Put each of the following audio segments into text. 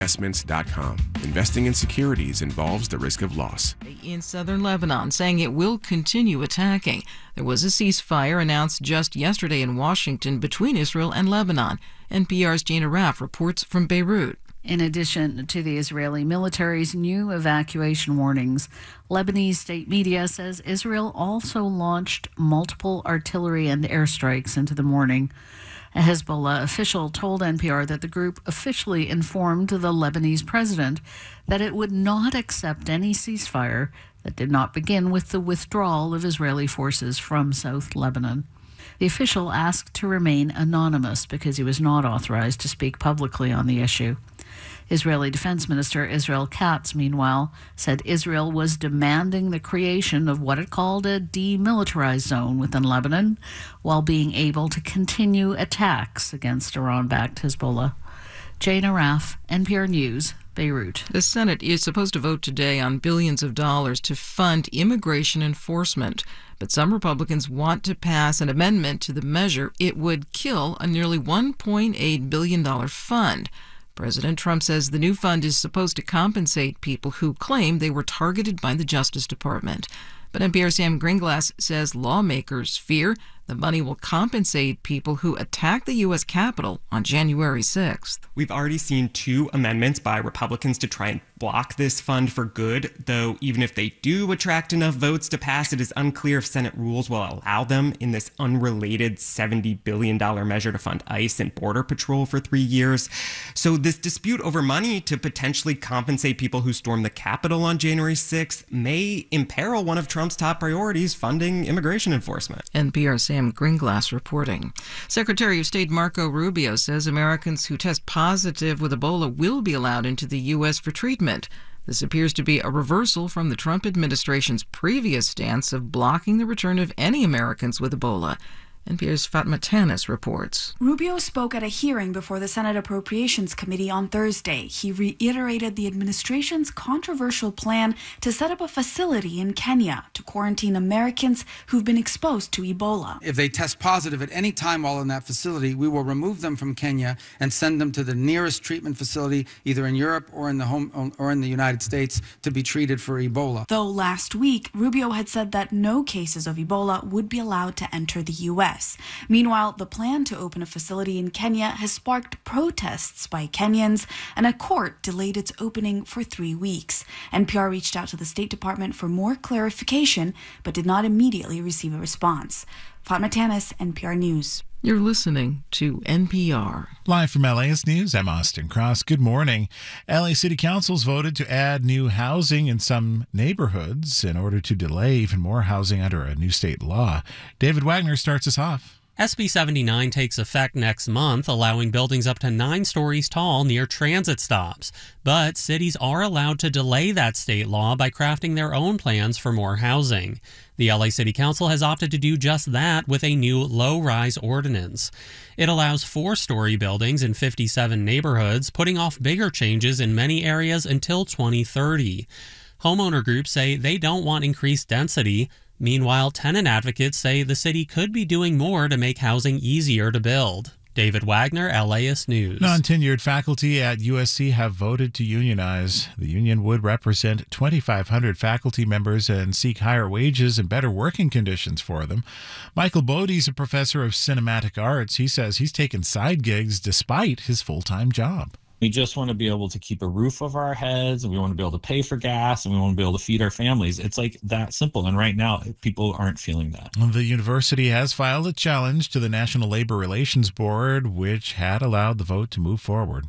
Investments.com. Investing in securities involves the risk of loss. In southern Lebanon, saying it will continue attacking. There was a ceasefire announced just yesterday in Washington between Israel and Lebanon. NPR's Jane Arraf reports from Beirut. In addition to the Israeli military's new evacuation warnings, Lebanese state media says Israel also launched multiple artillery and airstrikes into the morning. A Hezbollah official told NPR that the group officially informed the Lebanese president that it would not accept any ceasefire that did not begin with the withdrawal of Israeli forces from South Lebanon. The official asked to remain anonymous because he was not authorized to speak publicly on the issue. Israeli Defense Minister Israel Katz, meanwhile, said Israel was demanding the creation of what it called a demilitarized zone within Lebanon, while being able to continue attacks against Iran-backed Hezbollah. Jane Arraf, NPR News, Beirut. The Senate is supposed to vote today on billions of dollars to fund immigration enforcement. But some Republicans want to pass an amendment to the measure. It would kill a nearly $1.8 billion fund. President Trump says the new fund is supposed to compensate people who claim they were targeted by the Justice Department. But NPR's Sam Greenglass says lawmakers fear the money will compensate people who attacked the U.S. Capitol on January 6th. We've already seen 2 amendments by Republicans to try and block this fund for good, though even if they do attract enough votes to pass, it is unclear if Senate rules will allow them in this unrelated $70 billion measure to fund ICE and Border Patrol for 3 years. So this dispute over money to potentially compensate people who stormed the Capitol on January 6th may imperil one of Trump's top priorities, funding immigration enforcement. NPR's Sam Greenglass reporting. Secretary of State Marco Rubio says Americans who test positive with Ebola will be allowed into the U.S. for treatment. This appears to be a reversal from the Trump administration's previous stance of blocking the return of any Americans with Ebola. NPR's Fatma Tanis reports. Rubio spoke at a hearing before the Senate Appropriations Committee on Thursday. He reiterated the administration's controversial plan to set up a facility in Kenya to quarantine Americans who've been exposed to Ebola. If they test positive at any time while in that facility, we will remove them from Kenya and send them to the nearest treatment facility, either in Europe or in the United States, to be treated for Ebola. Though last week, Rubio had said that no cases of Ebola would be allowed to enter the U.S. Meanwhile, the plan to open a facility in Kenya has sparked protests by Kenyans, and a court delayed its opening for 3 weeks. NPR reached out to the State Department for more clarification, but did not immediately receive a response. Fatma Tanis, NPR News. You're listening to NPR. Live from LA's News, I'm Austin Cross. Good morning. LA City Council's voted to add new housing in some neighborhoods in order to delay even more housing under a new state law. David Wagner starts us off. SB 79 takes effect next month, allowing buildings up to 9 stories tall near transit stops. But cities are allowed to delay that state law by crafting their own plans for more housing. The LA City Council has opted to do just that with a new low-rise ordinance. It allows 4-story buildings in 57 neighborhoods, putting off bigger changes in many areas until 2030. Homeowner groups say they don't want increased density. Meanwhile, tenant advocates say the city could be doing more to make housing easier to build. David Wagner, LAist News. Non-tenured faculty at USC have voted to unionize. The union would represent 2,500 faculty members and seek higher wages and better working conditions for them. Michael Bodie's a professor of cinematic arts. He says he's taken side gigs despite his full-time job. We just want to be able to keep a roof over our heads, and we want to be able to pay for gas, and we want to be able to feed our families. It's like that simple. And right now, people aren't feeling that. The university has filed a challenge to the National Labor Relations Board, which had allowed the vote to move forward.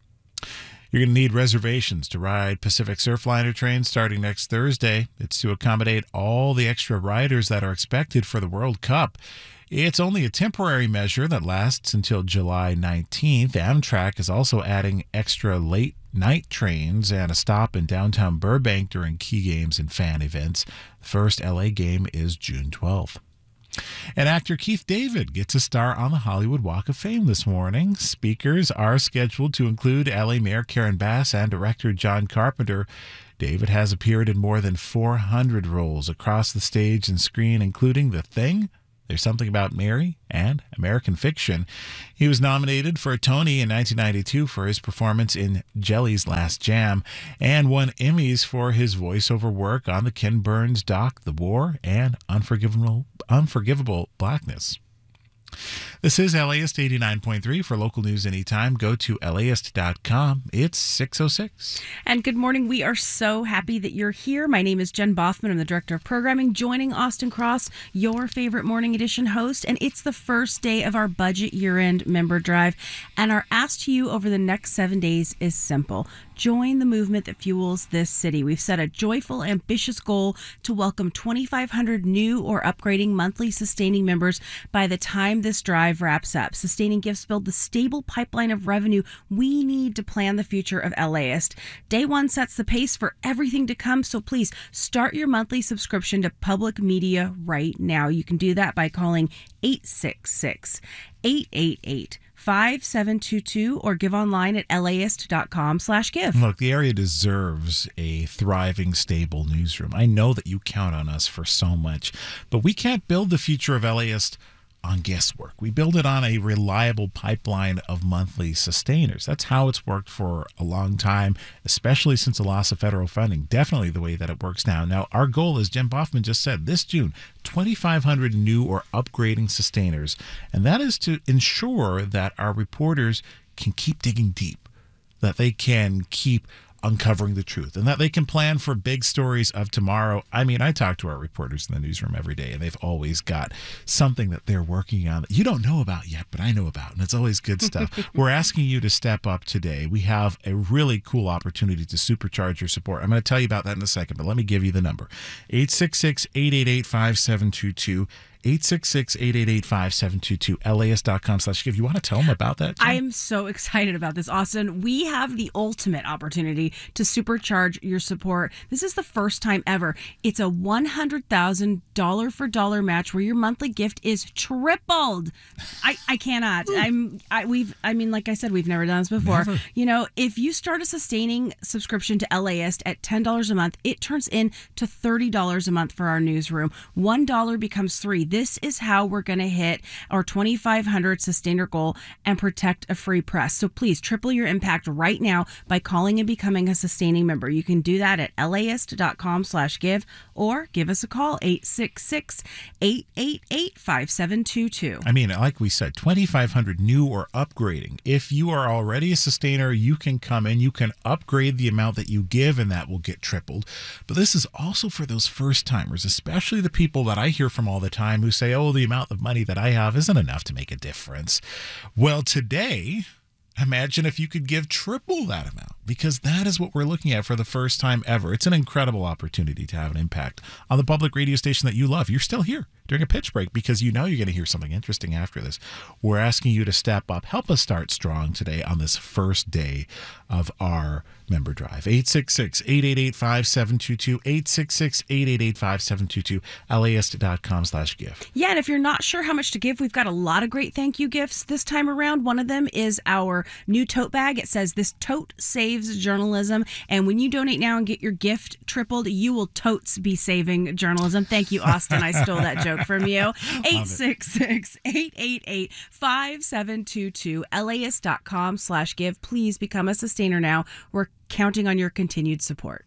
You're going to need reservations to ride Pacific Surfliner trains starting next Thursday. It's to accommodate all the extra riders that are expected for the World Cup. It's only a temporary measure that lasts until July 19th. Amtrak is also adding extra late-night trains and a stop in downtown Burbank during key games and fan events. The first LA game is June 12th. And actor Keith David gets a star on the Hollywood Walk of Fame this morning. Speakers are scheduled to include LA Mayor Karen Bass and director John Carpenter. David has appeared in more than 400 roles across the stage and screen, including The Thing, There's Something About Mary, and American Fiction. He was nominated for a Tony in 1992 for his performance in Jelly's Last Jam, and won Emmys for his voiceover work on the Ken Burns doc The War and Unforgivable Blackness. This is LAist 89.3. For local news anytime, go to LAist.com. It's 6:06. And good morning. We are so happy that you're here. My name is Jen Boffman. I'm the Director of Programming, joining Austin Cross, your favorite Morning Edition host. And it's the first day of our budget year-end member drive. And our ask to you over the next 7 days is simple. Join the movement that fuels this city. We've set a joyful, ambitious goal to welcome 2,500 new or upgrading monthly sustaining members by the time this drive wraps up. Sustaining gifts build the stable pipeline of revenue we need to plan the future of LAist. Day one sets the pace for everything to come, so please start your monthly subscription to public media right now. You can do that by calling 866-888-5722 or give online at laist.com/give. Look, the area deserves a thriving, stable newsroom. I know that you count on us for so much, but we can't build the future of LAist on guesswork. We build it on a reliable pipeline of monthly sustainers. That's how it's worked for a long time, especially since the loss of federal funding. Definitely the way that it works now. Now, our goal, as Jim Boffman just said, this June, 2,500 new or upgrading sustainers. And that is to ensure that our reporters can keep digging deep, that they can keep uncovering the truth, and that they can plan for big stories of tomorrow. I mean, I talk to our reporters in the newsroom every day, and they've always got something that they're working on that you don't know about yet, but I know about, and it's always good stuff. We're asking you to step up today. We have a really cool opportunity to supercharge your support. I'm going to tell you about that in a second, but let me give you the number. 866-888-5722. 866-888-5722, LAist.com/give. You want to tell them about that, Jen? I am so excited about this, Austin. We have the ultimate opportunity to supercharge your support. This is the first time ever. It's a $100,000 for dollar match where your monthly gift is tripled. I cannot. Like I said, we've never done this before. Never. You know, if you start a sustaining subscription to LAist at $10 a month, it turns into $30 a month for our newsroom. $1 becomes $3. This is how we're going to hit our 2,500 sustainer goal and protect a free press. So please triple your impact right now by calling and becoming a sustaining member. You can do that at laist.com/give or give us a call, 866-888-5722. I mean, like we said, 2,500 new or upgrading. If you are already a sustainer, you can come in, you can upgrade the amount that you give, and that will get tripled. But this is also for those first timers, especially the people that I hear from all the time who say, oh, the amount of money that I have isn't enough to make a difference. Well, today, imagine if you could give triple that amount, because that is what we're looking at for the first time ever. It's an incredible opportunity to have an impact on the public radio station that you love. You're still here during a pitch break because you know you're going to hear something interesting after this. We're asking you to step up. Help us start strong today on this first day of our member drive. 866-888-5722, 866-888-5722, laist.com/give. Yeah, and if you're not sure how much to give, we've got a lot of great thank you gifts this time around. One of them is our new tote bag. It says, "This tote saves journalism." And when you donate now and get your gift tripled, you will totes be saving journalism. Thank you, Austin. I stole that joke from you. 866-888-5722, laist.com/give. Please become a sustainer now. We're counting on your continued support.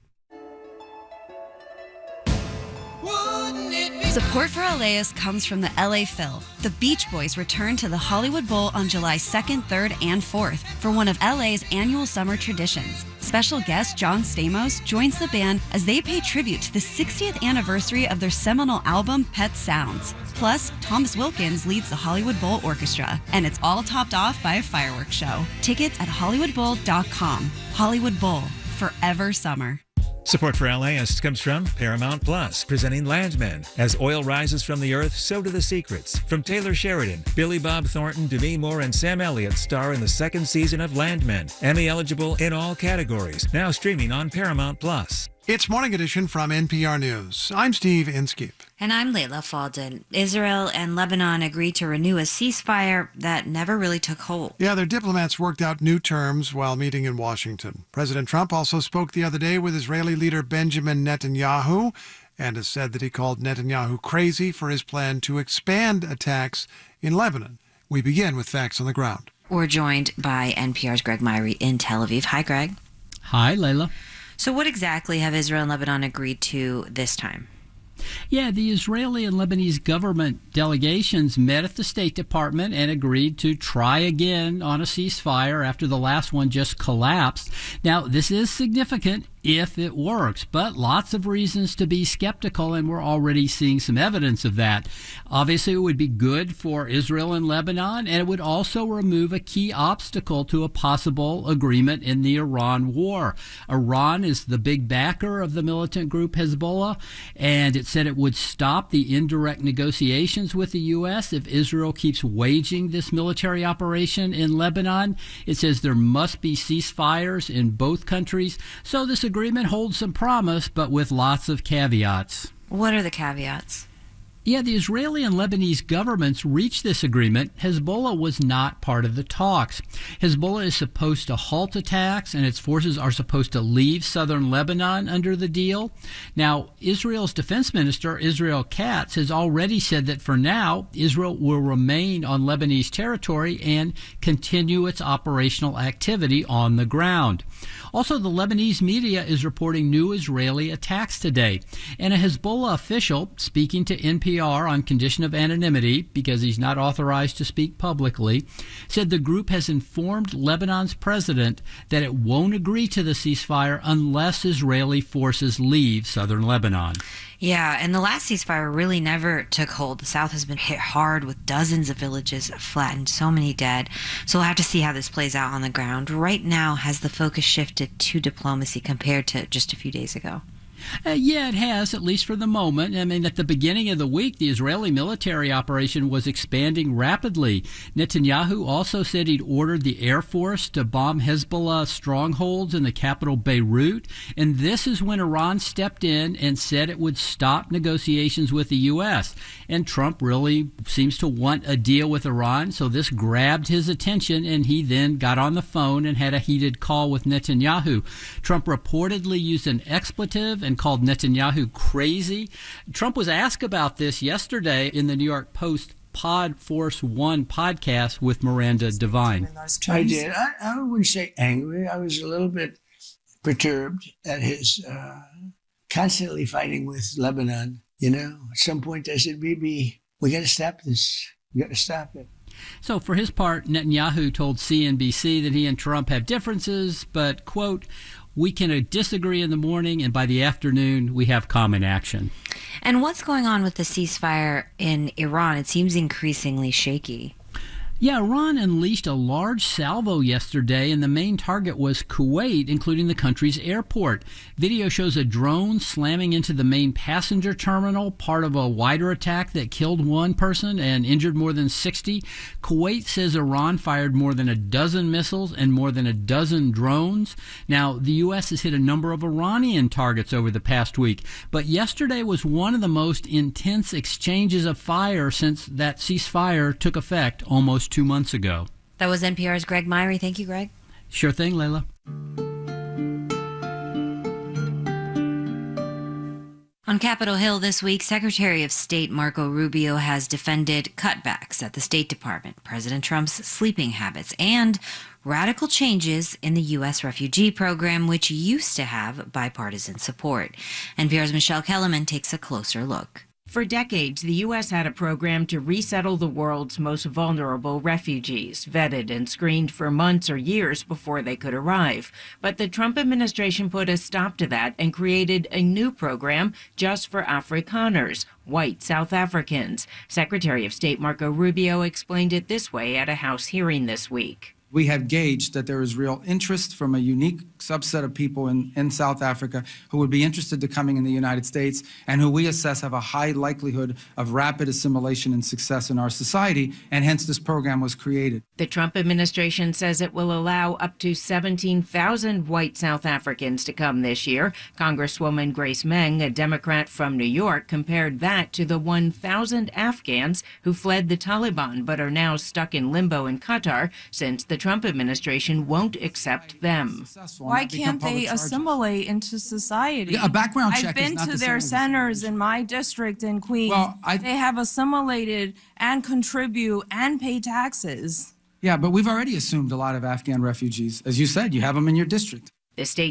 Support for LAist comes from the LA Phil. The Beach Boys return to the Hollywood Bowl on July 2nd, 3rd, and 4th for one of LA's annual summer traditions. Special guest John Stamos joins the band as they pay tribute to the 60th anniversary of their seminal album, Pet Sounds. Plus, Thomas Wilkins leads the Hollywood Bowl Orchestra, and it's all topped off by a fireworks show. Tickets at hollywoodbowl.com. Hollywood Bowl, forever summer. Support for LAist comes from Paramount Plus, presenting Landmen. As oil rises from the earth, so do the secrets. From Taylor Sheridan, Billy Bob Thornton, Demi Moore, and Sam Elliott star in the second season of Landmen. Emmy eligible in all categories. Now streaming on Paramount Plus. It's Morning Edition from NPR News. I'm Steve Inskeep. And I'm Layla Falden. Israel and Lebanon agreed to renew a ceasefire that never really took hold. Yeah, their diplomats worked out new terms while meeting in Washington. President Trump also spoke the other day with Israeli leader Benjamin Netanyahu, and has said that he called Netanyahu crazy for his plan to expand attacks in Lebanon. We begin with facts on the ground. We're joined by NPR's Greg Myrie in Tel Aviv. Hi, Greg. Hi, Layla. So what exactly have Israel and Lebanon agreed to this time? Yeah, the Israeli and Lebanese government delegations met at the State Department and agreed to try again on a ceasefire after the last one just collapsed. Now, this is significant if it works, but lots of reasons to be skeptical, and we're already seeing some evidence of that. Obviously, it would be good for Israel and Lebanon, and it would also remove a key obstacle to a possible agreement in the Iran war. Iran is the big backer of the militant group Hezbollah, and it said it would stop the indirect negotiations with the U.S. if Israel keeps waging this military operation in Lebanon. It says there must be ceasefires in both countries, so this agreement holds some promise, but with lots of caveats. What are the caveats? Yeah, the Israeli and Lebanese governments reached this agreement. Hezbollah was not part of the talks. Hezbollah is supposed to halt attacks, and its forces are supposed to leave southern Lebanon under the deal. Now, Israel's defense minister, Israel Katz, has already said that for now, Israel will remain on Lebanese territory and continue its operational activity on the ground. Also, the Lebanese media is reporting new Israeli attacks today, and a Hezbollah official speaking to NPR on condition of anonymity, because he's not authorized to speak publicly, said the group has informed Lebanon's president that it won't agree to the ceasefire unless Israeli forces leave southern Lebanon. Yeah, and the last ceasefire really never took hold. The South has been hit hard with dozens of villages flattened, so many dead. So we'll have to see how this plays out on the ground. Right now, has the focus shifted to diplomacy compared to just a few days ago? Yeah, it has, at least for the moment. I mean, at the beginning of the week, the Israeli military operation was expanding rapidly. Netanyahu also said he'd ordered the Air Force to bomb Hezbollah strongholds in the capital Beirut. And this is when Iran stepped in and said it would stop negotiations with the U.S. And Trump really seems to want a deal with Iran, so this grabbed his attention, and he then got on the phone and had a heated call with Netanyahu. Trump reportedly used an expletive and called Netanyahu crazy. Trump was asked about this yesterday in the New York Post Pod Force One podcast with Miranda Devine. I did. I wouldn't say angry. I was a little bit perturbed at his constantly fighting with Lebanon. You know, at some point I said, Bibi, we got to stop this. We got to stop it. So for his part, Netanyahu told CNBC that he and Trump have differences, but, quote, we can disagree in the morning, and by the afternoon, we have common action. And what's going on with the ceasefire in Iran? It seems increasingly shaky. Yeah, Iran unleashed a large salvo yesterday, and the main target was Kuwait, including the country's airport. Video shows a drone slamming into the main passenger terminal, part of a wider attack that killed one person and injured more than 60. Kuwait says Iran fired more than a dozen missiles and more than a dozen drones. Now, the U.S. has hit a number of Iranian targets over the past week, but yesterday was one of the most intense exchanges of fire since that ceasefire took effect almost 2 months ago. That was NPR's Greg Myrie. Thank you, Greg. Sure thing, Layla. On Capitol Hill this week, Secretary of State Marco Rubio has defended cutbacks at the State Department, President Trump's sleeping habits, and radical changes in the U.S. refugee program, which used to have bipartisan support. NPR's Michelle Kellerman takes a closer look. For decades, the U.S. had a program to resettle the world's most vulnerable refugees, vetted and screened for months or years before they could arrive. But the Trump administration put a stop to that and created a new program just for Afrikaners, white South Africans. Secretary of State Marco Rubio explained it this way at a House hearing this week. We have gauged that there is real interest from a unique subset of people in South Africa who would be interested to coming in the United States and who we assess have a high likelihood of rapid assimilation and success in our society, and hence this program was created. The Trump administration says it will allow up to 17,000 white South Africans to come this year. Congresswoman Grace Meng, a Democrat from New York, compared that to the 1,000 Afghans who fled the Taliban but are now stuck in limbo in Qatar since the Trump administration won't accept them. Why can't they assimilate into society? Yeah, a background check I've been is not to the their same as centers in my district in Queens. Well, they have assimilated and contribute and pay taxes. Yeah, but we've already assumed a lot of Afghan refugees. As you said, you have them in your district. The state